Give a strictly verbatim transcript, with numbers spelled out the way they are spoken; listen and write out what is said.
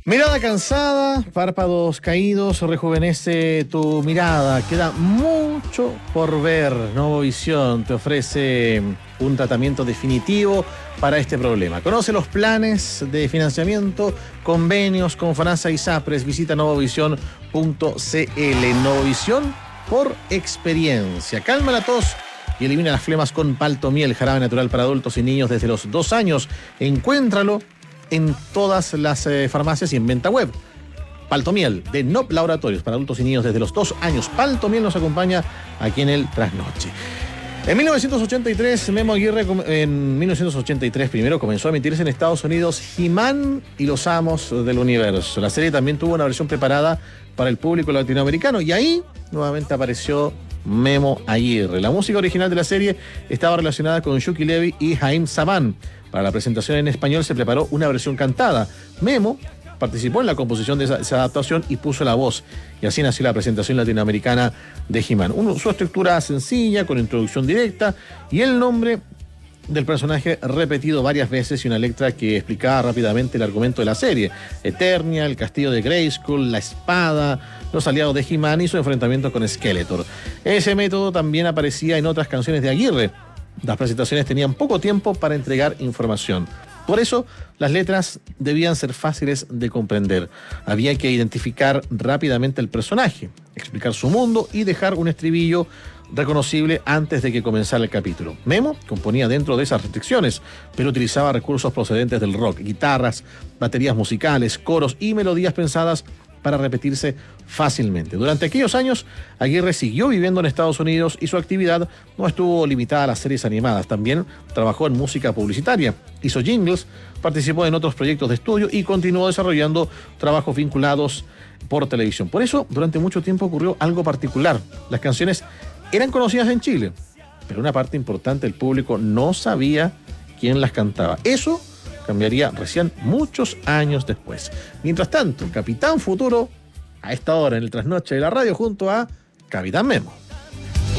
Mirada cansada, párpados caídos, rejuvenece tu mirada. Queda mucho por ver. Novovisión te ofrece un tratamiento definitivo para este problema. Conoce los planes de financiamiento, convenios con FONASA y SAPRES. Visita novovisión punto c l. Novovisión por experiencia. Calma la tos y elimina las flemas con Paltomiel, jarabe natural para adultos y niños desde los dos años. Encuéntralo en todas las eh, farmacias y en venta web. Paltomiel de N O P Laboratorios para adultos y niños desde los dos años. Paltomiel nos acompaña aquí en el Trasnoche. En mil novecientos ochenta y tres, Memo Aguirre, en mil novecientos ochenta y tres primero comenzó a emitirse en Estados Unidos He-Man y los Amos del Universo. La serie también tuvo una versión preparada para el público latinoamericano y ahí nuevamente apareció Memo Aguirre. La música original de la serie estaba relacionada con Shuki Levy y Haim Saban. Para la presentación en español se preparó una versión cantada. Memo participó en la composición de esa, esa adaptación y puso la voz. Y así nació la presentación latinoamericana de He-Man. Su estructura sencilla, con introducción directa y el nombre del personaje repetido varias veces y una letra que explicaba rápidamente el argumento de la serie. Eternia, el castillo de Grayskull, la espada, los aliados de He-Man y su enfrentamiento con Skeletor. Ese método también aparecía en otras canciones de Aguirre. Las presentaciones tenían poco tiempo para entregar información. Por eso, las letras debían ser fáciles de comprender. Había que identificar rápidamente el personaje, explicar su mundo y dejar un estribillo reconocible antes de que comenzara el capítulo. Memo componía dentro de esas restricciones, pero utilizaba recursos procedentes del rock, guitarras, baterías musicales, coros y melodías pensadas para repetirse fácilmente. Durante aquellos años, Aguirre siguió viviendo en Estados Unidos y su actividad no estuvo limitada a las series animadas. También trabajó en música publicitaria, hizo jingles, participó en otros proyectos de estudio y continuó desarrollando trabajos vinculados por televisión. Por eso, durante mucho tiempo ocurrió algo particular. Las canciones eran conocidas en Chile, pero una parte importante del público no sabía quién las cantaba. Eso cambiaría recién muchos años después. Mientras tanto, Capitán Futuro, a esta hora en el Trasnoche de la radio, junto a Capitán Memo.